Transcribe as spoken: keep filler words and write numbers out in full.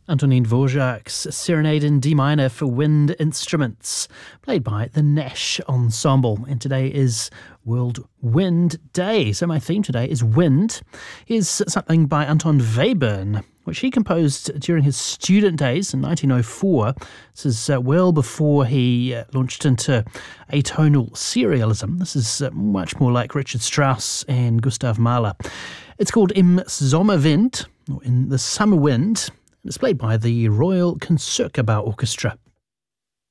Antonin Dvorak's Serenade in D minor for wind instruments, played by the Nash Ensemble. And today is World Wind Day. So my theme today is wind. Here's something by Anton Webern, which he composed during his student days in nineteen oh four. This is uh, well before he uh, launched into atonal serialism. This is uh, much more like Richard Strauss and Gustav Mahler. It's called Im Sommerwind, or In the Summer Wind. It's played by the Royal Concertgebouw Orchestra.